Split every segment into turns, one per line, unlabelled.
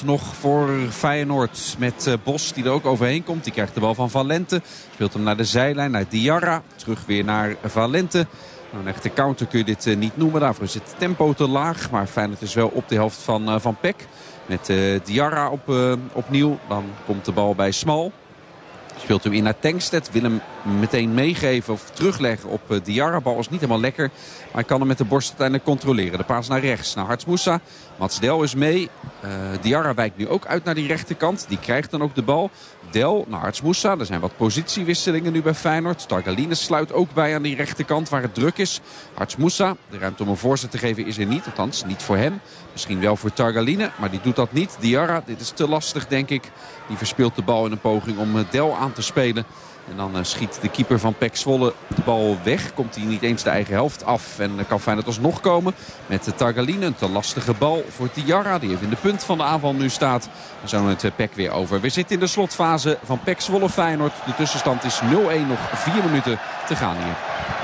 nog voor Feyenoord. Met Bos die er ook overheen komt. Die krijgt de bal van Valente. Speelt hem naar de zijlijn, naar Diarra. Terug weer naar Valente. Nou, een echte counter kun je dit niet noemen. Daarvoor is het tempo te laag. Maar Feyenoord is wel op de helft van PEC. Met Diarra opnieuw. Dan komt de bal bij Smal. Speelt hem in naar Tankstedt. Wil hem meteen meegeven of terugleggen op Diarra. Bal is niet helemaal lekker. Maar hij kan hem met de borst uiteindelijk controleren. De paas naar rechts, naar Harts Moussa. Mats Del is mee. Diarra wijkt nu ook uit naar die rechterkant. Die krijgt dan ook de bal. Del naar Harts Moussa. Er zijn wat positiewisselingen nu bij Feyenoord. Targaline sluit ook bij aan die rechterkant waar het druk is. Harts Moussa, de ruimte om een voorzet te geven is er niet. Althans, niet voor hem. Misschien wel voor Targaline, maar die doet dat niet. Diarra, dit is te lastig denk ik. Die verspeelt de bal in een poging om Del aan te spelen. En dan schiet de keeper van PEC Zwolle de bal weg. Komt hij niet eens de eigen helft af. En kan Feyenoord alsnog komen met de Targaline. Een te lastige bal voor Diarra. Die even in de punt van de aanval nu staat. En zo het PEC weer over. We zitten in de slotfase van PEC Zwolle Feyenoord. De tussenstand is 0-1. Nog 4 minuten te gaan hier.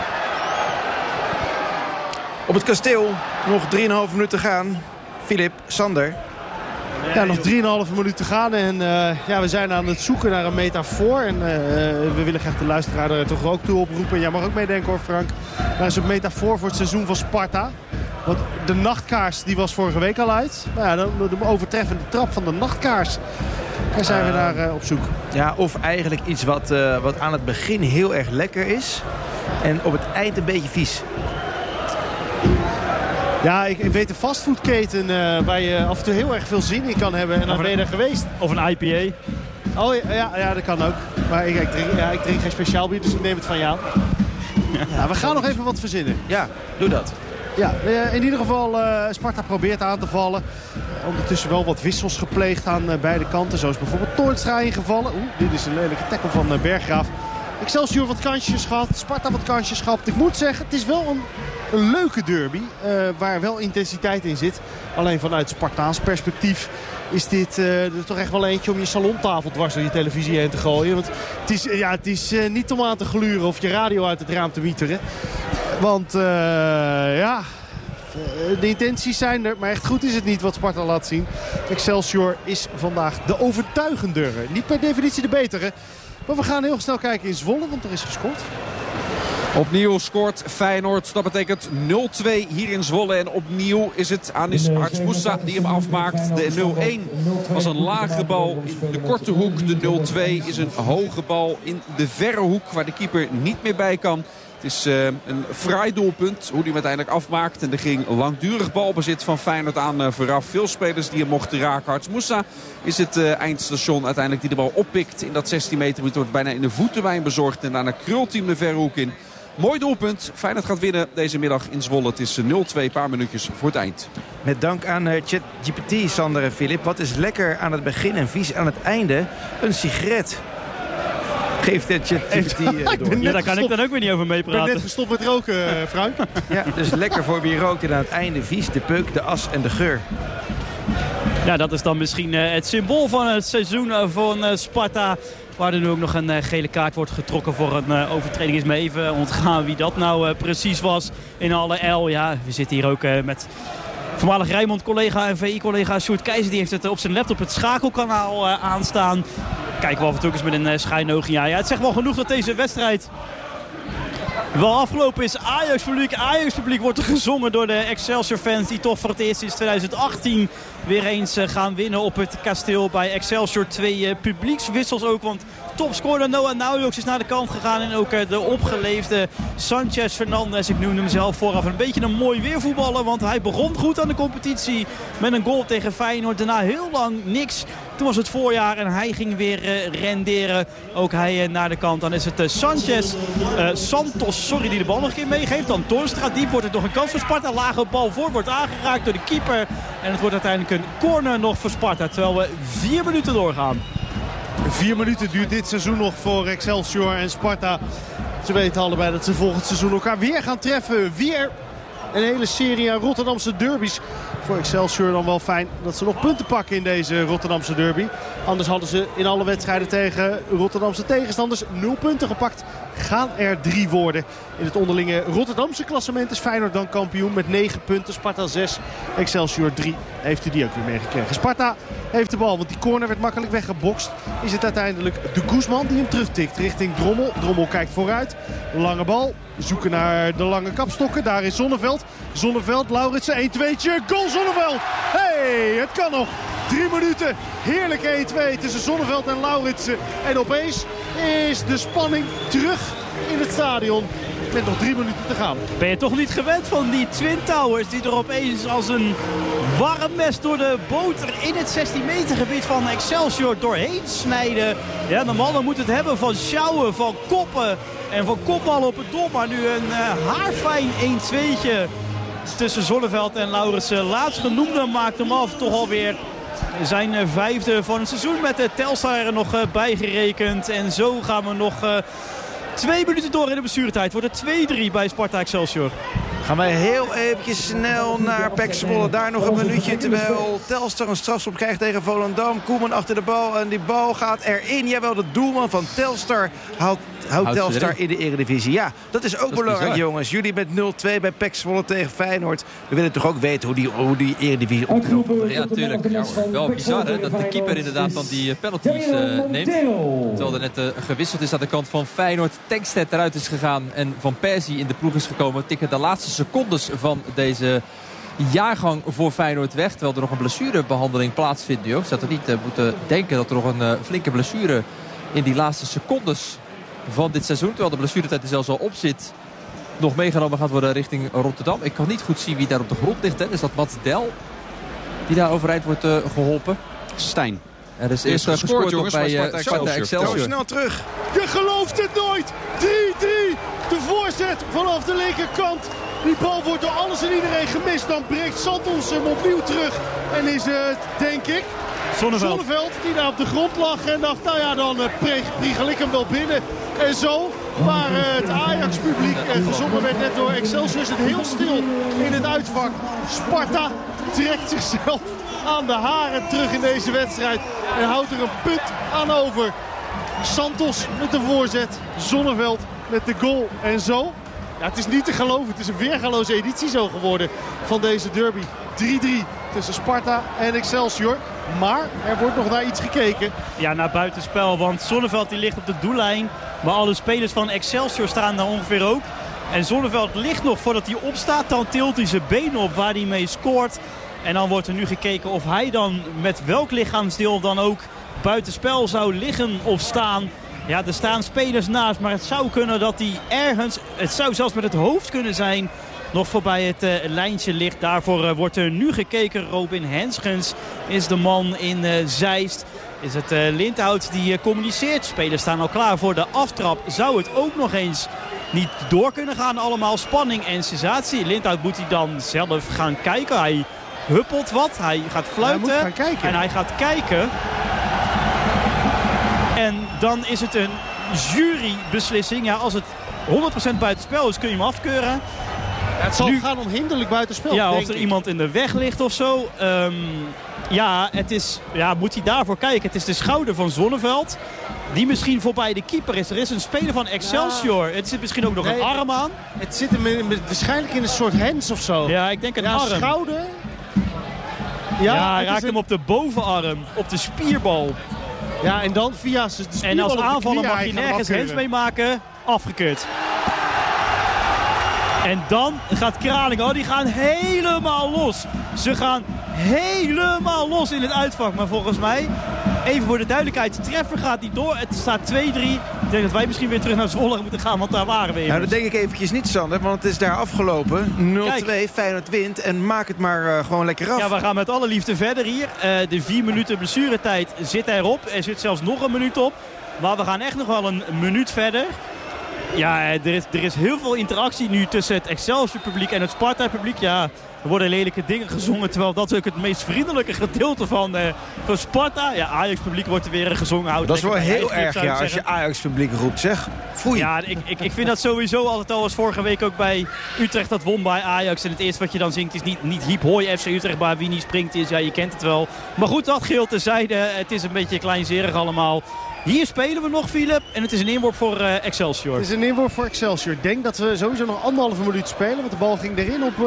Op het kasteel nog 3,5 minuten te gaan. Filip, Sander.
Ja, nog 3,5 minuten te gaan en we zijn aan het zoeken naar een metafoor. En we willen graag de luisteraar er toch ook toe oproepen. En jij mag ook meedenken hoor, Frank. Dat is een metafoor voor het seizoen van Sparta. Want de nachtkaars die was vorige week al uit. Nou ja, de overtreffende trap van de nachtkaars. Daar zijn we naar op zoek.
Ja, of eigenlijk iets wat aan het begin heel erg lekker is. En op het eind een beetje vies.
Ja, ik weet een fastfoodketen waar je af en toe heel erg veel zin in kan hebben. En dan ben je er geweest.
Of een IPA.
Oh ja, dat kan ook. Maar ik drink geen speciaal bier, dus ik neem het van jou. Ja, we gaan nog even wat verzinnen.
Ja, doe dat.
Ja, in ieder geval Sparta probeert aan te vallen. Ondertussen wel wat wissels gepleegd aan beide kanten. Zo is bijvoorbeeld Toornstra ingevallen. Dit is een lelijke tackle van Berggraaf. Excelsior wat kansjes gehad. Sparta wat kansjes gehad. Ik moet zeggen, het is wel een leuke derby. Waar wel intensiteit in zit. Alleen vanuit Spartaans perspectief is dit er toch echt wel eentje om je salontafel dwars door je televisie heen te gooien. Want het is niet om aan te gluren of je radio uit het raam te wieteren. Want de intenties zijn er, maar echt goed is het niet wat Sparta laat zien. Excelsior is vandaag de overtuigendere. Niet per definitie de betere. Maar we gaan heel snel kijken in Zwolle, want er is gescoord.
Opnieuw scoort Feyenoord. Dat betekent 0-2 hier in Zwolle. En opnieuw is het Anis Harts Moussa die hem afmaakt. De 0-1 was een lage bal in de korte hoek. De 0-2 is een hoge bal in de verre hoek waar de keeper niet meer bij kan. Het is een fraai doelpunt hoe hij hem uiteindelijk afmaakt. En er ging langdurig balbezit van Feyenoord aan vooraf. Veel spelers die hem mochten raken. Harts Moussa is het eindstation uiteindelijk die de bal oppikt. In dat 16 meter gebied wordt bijna in de voetenwijn bezorgd. En daarna krult hij hem de verre hoek in. Mooi doelpunt. Feyenoord gaat winnen deze middag in Zwolle. Het is 0-2, een paar minuutjes voor het eind.
Met dank aan ChatGPT, Sander en Filip. Wat is lekker aan het begin en vies aan het einde? Een sigaret. Geeft het ChatGPT door.
Ja, daar kan ik dan ook weer niet over meepraten.
Ik ben net gestopt met roken, Frank.
Ja, dus lekker voor wie rookt en aan het einde vies, de peuk, de as en de geur.
Ja, dat is dan misschien het symbool van het seizoen van Sparta. Waar er nu ook nog een gele kaart wordt getrokken voor een overtreding. Is me even ontgaan wie dat nou precies was in alle L. Ja, we zitten hier ook met voormalig Rijnmond-collega en VI-collega Sjoerd Keizer. Die heeft het op zijn laptop het schakelkanaal aanstaan. Kijken we af en toe eens met een schijnoogje. Ja, het zegt wel genoeg dat deze wedstrijd wel afgelopen is. Ajax-publiek wordt er gezongen door de Excelsior-fans die toch voor het eerst sinds 2018 weer eens gaan winnen op het kasteel bij Excelsior. 2 publiekswissels ook, want topscorer Noah Naujoks is naar de kant gegaan. En ook de opgeleefde Sanchez Fernandes, ik noemde hem zelf vooraf een beetje een mooi weervoetballer. Want hij begon goed aan de competitie met een goal tegen Feyenoord. Daarna heel lang niks. Toen was het voorjaar en hij ging weer renderen. Ook hij naar de kant. Dan is het Santos die de bal nog een keer meegeeft. Dan Toornstra, diep wordt het nog een kans voor Sparta. Lage bal voor, wordt aangeraakt door de keeper. En het wordt uiteindelijk een corner nog voor Sparta. Terwijl we 4 minuten doorgaan.
4 minuten duurt dit seizoen nog voor Excelsior en Sparta. Ze weten allebei dat ze volgend seizoen elkaar weer gaan treffen. Weer een hele serie aan Rotterdamse derbies. Voor Excelsior dan wel fijn dat ze nog punten pakken in deze Rotterdamse derby. Anders hadden ze in alle wedstrijden tegen Rotterdamse tegenstanders 0 punten gepakt. gaan er 3 worden. In het onderlinge Rotterdamse klassement is Feyenoord dan kampioen met 9 punten. Sparta 6, Excelsior 3. Heeft u die ook weer meegekregen. Sparta heeft de bal, want die corner werd makkelijk weggebokst. Is het uiteindelijk de Guzman die hem terugtikt richting Drommel. Drommel kijkt vooruit. Lange bal. Zoeken naar de lange kapstokken. Daar is Zonneveld. Zonneveld, Lauritsen, 1-2'tje. Goal Zonneveld! Hey, het kan nog. 3 minuten. Heerlijk 1-2 tussen Zonneveld en Lauritsen. En opeens is de spanning terug in het stadion. Met nog 3 minuten te gaan.
Ben je toch niet gewend van die Twin Towers die er opeens als een warm mes door de boter in het 16 meter gebied van Excelsior doorheen snijden. Ja, de mannen moeten het hebben van sjouwen, van koppen en van kopballen op het doel. Maar nu een haarfijn 1-2'tje tussen Zonneveld en Lauritsen. Laatstgenoemde maakt hem af, toch alweer zijn 5e van het seizoen met de Telstar er nog bijgerekend. En zo gaan we nog 2 minuten door in de blessuretijd. Wordt het 2-3 bij Sparta Excelsior.
Gaan wij heel eventjes snel naar PEC Zwolle. Daar nog een minuutje terwijl Telstar een strafschop krijgt tegen Volendam. Koeman achter de bal en die bal gaat erin. Jawel, de doelman van Telstar houdt Telstar in de Eredivisie. Ja, dat is ook belangrijk, jongens. Jullie met 0-2 bij PEC Zwolle tegen Feyenoord. We willen toch ook weten hoe die Eredivisie opknopen wordt.
Ja, natuurlijk. Ja, wel bizar hè, dat de keeper inderdaad dan die penalties neemt. Terwijl er net gewisseld is aan de kant van Feyenoord. Tankstedt eruit is gegaan en Van Persie in de ploeg is gekomen. Tikken de laatste secondes van deze jaargang voor Feyenoord weg. Terwijl er nog een blessurebehandeling plaatsvindt nu ook. Ze hadden niet moeten denken dat er nog een flinke blessure in die laatste secondes van dit seizoen, terwijl de blessuretijd er zelfs al op zit, nog meegenomen gaat worden richting Rotterdam. Ik kan niet goed zien wie daar op de grond ligt. Hè. Is dat Mats Del die daar overeind wordt geholpen?
Stijn.
Er is eerst gescoord jongens, bij Sparta Excelsior.
Snel terug.
Je gelooft het nooit. 3-3. De voorzet vanaf de linkerkant. Die bal wordt door alles en iedereen gemist. Dan breekt Santos hem opnieuw terug. En is het, denk ik, Zonneveld die daar op de grond lag en dacht, nou ja, dan priegel ik hem wel binnen. En zo, waar het Ajax-publiek gezongen werd net door Excelsior, is het heel stil in het uitvak. Sparta trekt zichzelf aan de haren terug in deze wedstrijd en houdt er een punt aan over. Santos met de voorzet, Zonneveld met de goal en zo. Ja, het is niet te geloven, het is een weergaloze editie zo geworden van deze derby. 3-3 tussen Sparta en Excelsior. Maar er wordt nog naar iets gekeken.
Ja, naar buitenspel, want Zonneveld die ligt op de doellijn. Maar alle spelers van Excelsior staan daar ongeveer ook. En Zonneveld ligt nog voordat hij opstaat. Dan tilt hij zijn benen op waar hij mee scoort. En dan wordt er nu gekeken of hij dan met welk lichaamsdeel dan ook buitenspel zou liggen of staan. Ja, er staan spelers naast, maar het zou kunnen dat hij ergens, het zou zelfs met het hoofd kunnen zijn, nog voorbij het lijntje ligt. Daarvoor wordt er nu gekeken. Robin Henschens is de man in Zeist. Is het Lindhout die communiceert. Spelers staan al klaar voor de aftrap. Zou het ook nog eens niet door kunnen gaan allemaal? Spanning en sensatie. Lindhout moet hij dan zelf gaan kijken. Hij huppelt wat. Hij gaat fluiten.
Hij moet gaan kijken.
En hij gaat kijken. En dan is het een jurybeslissing. Ja, als het 100% buitenspel is, kun je hem afkeuren.
Ja, het zal gaan onhinderlijk buitenspel.
Ja,
denk
of er
ik.
iemand in de weg ligt of zo. Moet hij daarvoor kijken. Het is de schouder van Zonneveld. Die misschien voorbij de keeper is. Er is een speler van Excelsior. Ja. Het zit misschien ook nog een arm aan.
Het zit hem waarschijnlijk in een soort hands of zo.
Ja, ik denk een arm.
Schouder.
Ja, hij raakt hem op de bovenarm. Op de spierbal.
Ja, en dan via de spierbal.
En als
op de
aanvaller
knie,
mag je nergens hands mee maken. Afgekeurd. En dan gaat Kralingen. Oh, die gaan helemaal los. Ze gaan helemaal los in het uitvak. Maar volgens mij, even voor de duidelijkheid, de treffer gaat niet door. Het staat 2-3. Ik denk dat wij misschien weer terug naar Zwolle moeten gaan, want daar waren we.
Nou, dat denk ik eventjes niet, Sander, want het is daar afgelopen. 0-2, Feyenoord wint en maak het maar gewoon lekker af.
Ja, we gaan met alle liefde verder hier. De 4 minuten blessuretijd zit erop. Er zit zelfs nog een minuut op. Maar we gaan echt nog wel een minuut verder. Ja, er is heel veel interactie nu tussen het Excelsior publiek en het Sparta publiek. Ja, Er worden lelijke dingen gezongen, terwijl dat is ook het meest vriendelijke gedeelte van Sparta. Ja, Ajax-publiek wordt er weer gezongen.
Dat is wel heel erg, ja, als je Ajax-publiek roept, zeg. Foei.
Ja, ik vind dat sowieso altijd al als vorige week ook bij Utrecht dat won bij Ajax. En het eerste wat je dan zingt is niet hiep hoi FC Utrecht, maar wie niet springt is, ja, je kent het wel. Maar goed, dat geldt terzijde. Het is een beetje kleinzerig allemaal. Hier spelen we nog, Philip. En het is een inworp voor Excelsior.
Het is een inworp voor Excelsior. Ik denk dat we sowieso nog 1,5 minuut spelen. Want de bal ging erin op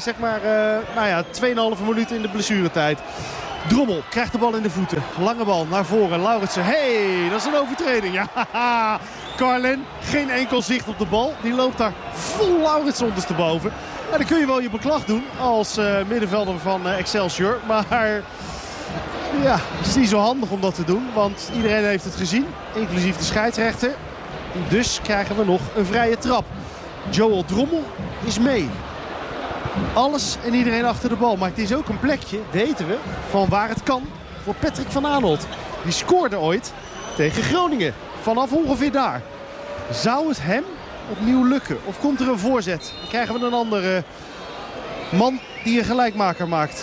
2,5 minuten in de blessuretijd. Drommel krijgt de bal in de voeten. Lange bal naar voren. Lauritsen. Hey, dat is een overtreding. Ja, Carlen, geen enkel zicht op de bal. Die loopt daar vol Lauritsen ondersteboven. En dan kun je wel je beklag doen als middenvelder van Excelsior. Maar ja, het is niet zo handig om dat te doen. Want iedereen heeft het gezien, inclusief de scheidsrechter. Dus krijgen we nog een vrije trap. Joel Drommel is mee. Alles en iedereen achter de bal. Maar het is ook een plekje, weten we, van waar het kan voor Patrick van Aanholt. Die scoorde ooit tegen Groningen. Vanaf ongeveer daar. Zou het hem opnieuw lukken? Of komt er een voorzet? Dan krijgen we een andere man die een gelijkmaker maakt.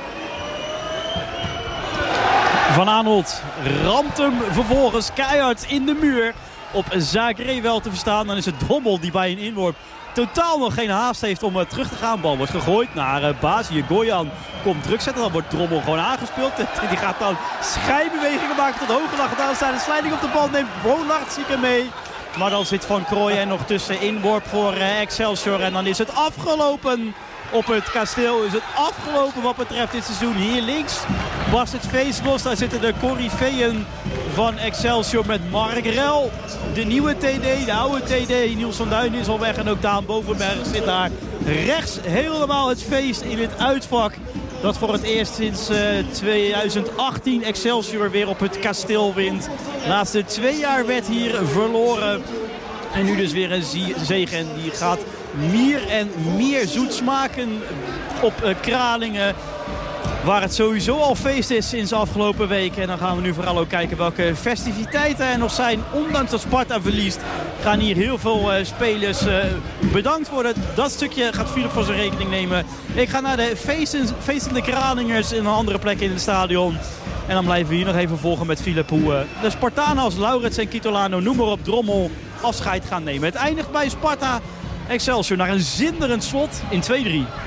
Van Aanholt ramt hem vervolgens keihard in de muur. Op Zagré wel te verstaan. Dan is het Drommel die bij een inworp totaal nog geen haast heeft om terug te gaan. Bal wordt gegooid naar Basie. Goyan komt druk zetten. Dan wordt Drommel gewoon aangespeeld. Die gaat dan schijnbewegingen maken tot hoge lag. Dan staat de slijding op de bal. Neemt Woonlacht zieken mee. Maar dan zit Van Krooijen nog tussen inworp voor Excelsior. En dan is het afgelopen. Op het kasteel is het afgelopen wat betreft dit seizoen. Hier links barst het feest los. Daar zitten de coryfeeën van Excelsior met Mark Rel. De nieuwe TD, de oude TD. Niels van Duin is al weg en ook Daan Bovenberg zit daar. Rechts helemaal het feest in het uitvak. Dat voor het eerst sinds 2018 Excelsior weer op het kasteel wint. De laatste 2 jaar werd hier verloren. En nu dus weer een zege. En die gaat meer en meer zoet smaken op Kralingen. Waar het sowieso al feest is sinds afgelopen week. En dan gaan we nu vooral ook kijken welke festiviteiten er nog zijn. Ondanks dat Sparta verliest, gaan hier heel veel spelers bedankt worden. Dat stukje gaat Philip voor zijn rekening nemen. Ik ga naar de feestende Kralingers in een andere plek in het stadion. En dan blijven we hier nog even volgen met Philip hoe de Spartanen als Laurits en Kitolano, noem maar op, Drommel, afscheid gaan nemen. Het eindigt bij Sparta Excelsior naar een zinderend slot in 2-3.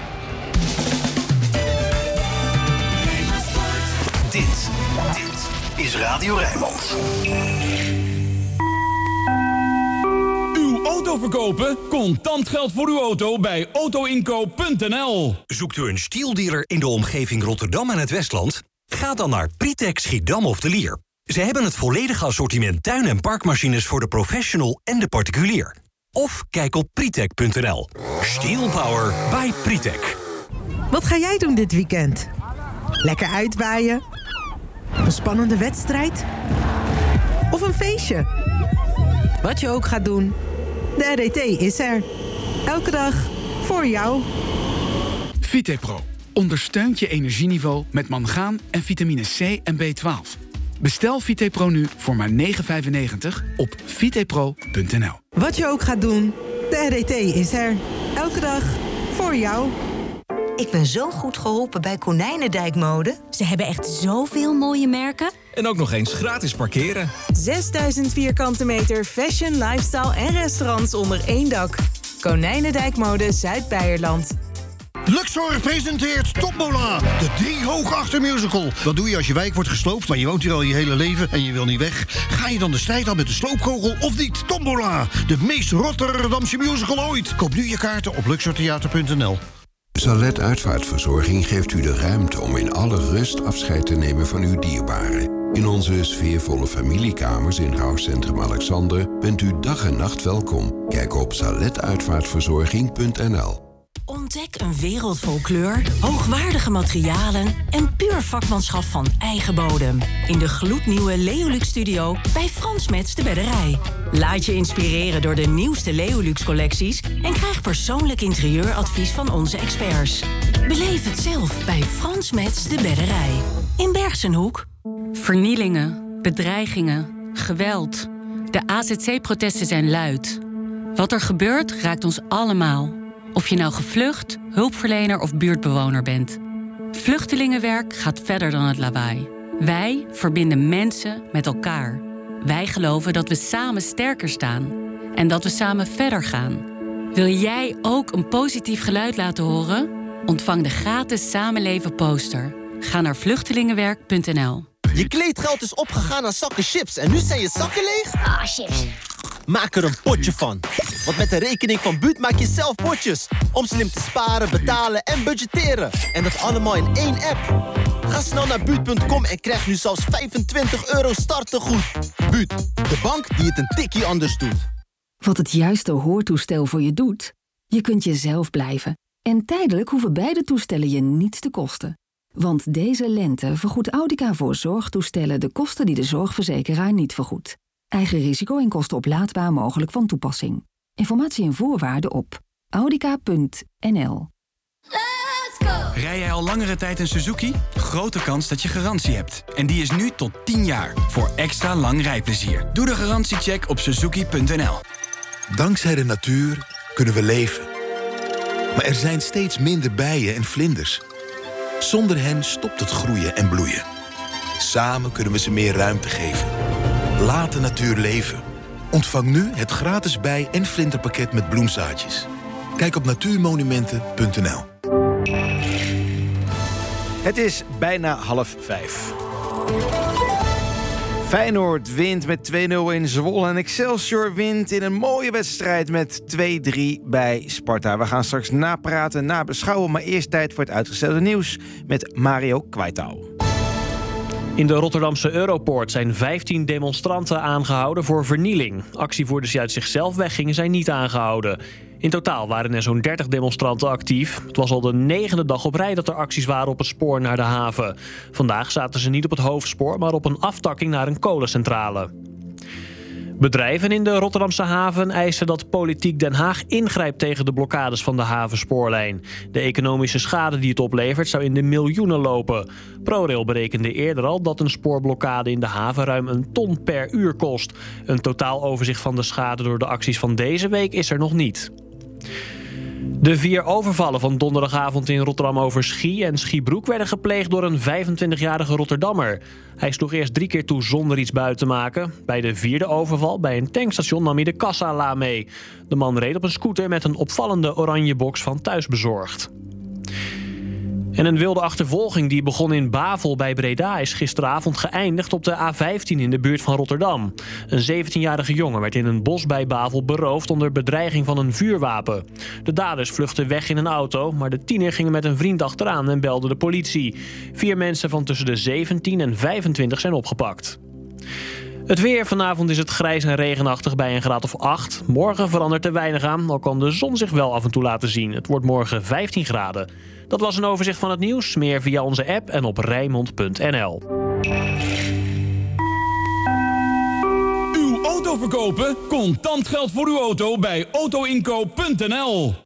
Dit is Radio Rijnmond.
Uw auto verkopen? Contant geld voor uw auto bij autoinkoop.nl.
Zoekt u een stieldealer in de omgeving Rotterdam en het Westland? Ga dan naar Pritek Schiedam of de Lier. Ze hebben het volledige assortiment tuin- en parkmachines voor de professional en de particulier. Of kijk op pritek.nl. Steel Power by Pritek.
Wat ga jij doen dit weekend? Lekker uitwaaien? Een spannende wedstrijd? Of een feestje? Wat je ook gaat doen, de RET is er. Elke dag voor jou.
Vitepro ondersteunt je energieniveau met mangaan en vitamine C en B12. Bestel Vitepro nu voor maar €9,95 op vitepro.nl.
Wat je ook gaat doen, de RET is er. Elke dag voor jou.
Ik ben zo goed geholpen bij Konijnendijkmode. Ze hebben echt zoveel mooie merken.
En ook nog eens gratis parkeren.
6000 vierkante meter fashion, lifestyle en restaurants onder één dak. Konijnendijkmode Zuid-Beierland.
Luxor presenteert Tombola, de 3 hoog-achter musical. Wat doe je als je wijk wordt gesloopt, maar je woont hier al je hele leven en je wil niet weg? Ga je dan de strijd aan met de sloopkogel of niet? Tombola, de meest Rotterdamse musical ooit. Koop nu je kaarten op luxortheater.nl.
Salet Uitvaartverzorging geeft u de ruimte om in alle rust afscheid te nemen van uw dierbaren. In onze sfeervolle familiekamers in Rouwcentrum Alexander bent u dag en nacht welkom. Kijk op saletuitvaartverzorging.nl.
Ontdek een wereld vol kleur, hoogwaardige materialen en puur vakmanschap van eigen bodem. In de gloednieuwe Leolux Studio bij Frans Mets de Bedderij. Laat je inspireren door de nieuwste Leolux collecties en krijg persoonlijk interieuradvies van onze experts. Beleef het zelf bij Frans Mets de Bedderij. In Bergsenhoek.
Vernielingen, bedreigingen, geweld. De AZC-protesten zijn luid. Wat er gebeurt raakt ons allemaal. Of je nou gevlucht, hulpverlener of buurtbewoner bent. Vluchtelingenwerk gaat verder dan het lawaai. Wij verbinden mensen met elkaar. Wij geloven dat we samen sterker staan. En dat we samen verder gaan. Wil jij ook een positief geluid laten horen? Ontvang de gratis Samenleven poster. Ga naar vluchtelingenwerk.nl.
Je kleedgeld is opgegaan aan zakken chips en nu zijn je zakken leeg?
Ah, chips.
Maak er een potje van. Want met de rekening van Buut maak je zelf potjes. Om slim te sparen, betalen en budgetteren. En dat allemaal in één app. Ga snel naar Buut.com en krijg nu zelfs €25 startegoed. Buut, de bank die het een tikkie anders doet.
Wat het juiste hoortoestel voor je doet? Je kunt jezelf blijven. En tijdelijk hoeven beide toestellen je niets te kosten. Want deze lente vergoedt Audica voor zorgtoestellen de kosten die de zorgverzekeraar niet vergoedt. Eigen risico en kosten oplaadbaar mogelijk van toepassing. Informatie en voorwaarden op audica.nl.
Rij jij al langere tijd een Suzuki? Grote kans dat je garantie hebt. En die is nu tot 10 jaar. Voor extra lang rijplezier. Doe de garantiecheck op suzuki.nl.
Dankzij de natuur kunnen we leven. Maar er zijn steeds minder bijen en vlinders. Zonder hen stopt het groeien en bloeien. Samen kunnen we ze meer ruimte geven. Laat de natuur leven. Ontvang nu het gratis bij- en vlinderpakket met bloemzaadjes. Kijk op natuurmonumenten.nl.
Het is bijna 4:30. Feyenoord wint met 2-0 in Zwolle en Excelsior wint in een mooie wedstrijd met 2-3 bij Sparta. We gaan straks napraten, nabeschouwen, maar eerst tijd voor het uitgestelde nieuws met Mario Kwijtouw.
In de Rotterdamse Europoort zijn 15 demonstranten aangehouden voor vernieling. Actievoerders die uit zichzelf weggingen zijn niet aangehouden. In totaal waren er zo'n 30 demonstranten actief. Het was al de 9e dag op rij dat er acties waren op het spoor naar de haven. Vandaag zaten ze niet op het hoofdspoor, maar op een aftakking naar een kolencentrale. Bedrijven in de Rotterdamse haven eisen dat politiek Den Haag ingrijpt tegen de blokkades van de havenspoorlijn. De economische schade die het oplevert zou in de miljoenen lopen. ProRail berekende eerder al dat een spoorblokkade in de haven ruim 1 ton per uur kost. Een totaaloverzicht van de schade door de acties van deze week is er nog niet. De 4 overvallen van donderdagavond in Rotterdam-Overschie en Schiebroek werden gepleegd door een 25-jarige Rotterdammer. Hij sloeg eerst 3 keer toe zonder iets buiten te maken. Bij de 4e overval bij een tankstation nam hij de kassa-la mee. De man reed op een scooter met een opvallende oranje box van Thuisbezorgd. En een wilde achtervolging die begon in Bavel bij Breda is gisteravond geëindigd op de A15 in de buurt van Rotterdam. Een 17-jarige jongen werd in een bos bij Bavel beroofd onder bedreiging van een vuurwapen. De daders vluchtten weg in een auto, maar de tiener ging met een vriend achteraan en belde de politie. 4 mensen van tussen de 17 en 25 zijn opgepakt. Het weer. Vanavond is het grijs en regenachtig bij een graad of 8. Morgen verandert er weinig aan, al kan de zon zich wel af en toe laten zien. Het wordt morgen 15 graden. Dat was een overzicht van het nieuws. Meer via onze app en op Rijnmond.nl.
Uw auto verkopen? Contant geld voor uw auto bij autoinkoop.nl.